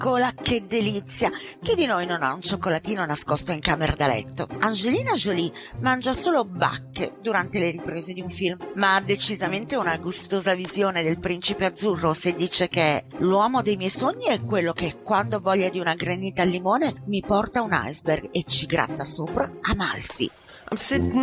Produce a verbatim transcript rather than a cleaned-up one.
Eccola che delizia! Chi di noi non ha un cioccolatino nascosto in camera da letto? Angelina Jolie mangia solo bacche durante le riprese di un film, ma ha decisamente una gustosa visione del principe azzurro se dice che l'uomo dei miei sogni è quello che, quando ho voglia di una granita al limone, mi porta un iceberg e ci gratta sopra Amalfi.